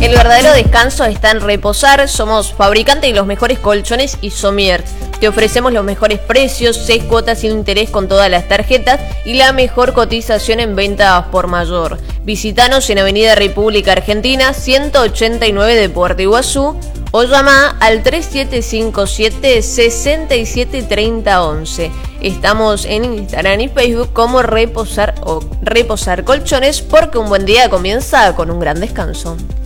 El verdadero descanso está en Reposar. Somos fabricante de los mejores colchones y somiers. Te ofrecemos los mejores precios, 6 cuotas sin interés con todas las tarjetas y la mejor cotización en ventas por mayor. Visítanos en Avenida República Argentina, 189 de Puerto Iguazú, o llama al 3757 673011. Estamos en Instagram y Facebook como Reposar o Reposar Colchones, porque un buen día comienza con un gran descanso.